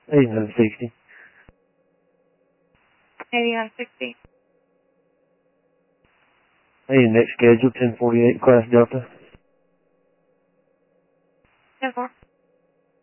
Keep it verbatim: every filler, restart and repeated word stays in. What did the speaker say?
eighty-nine sixty. eighty-nine sixty. Hey, next schedule, ten forty-eight, Class Delta. ten four.